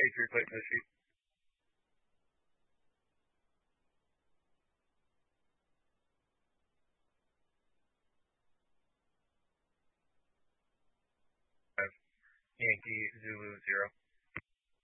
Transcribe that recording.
A3 plate for the sheet. Yankee Zulu 0.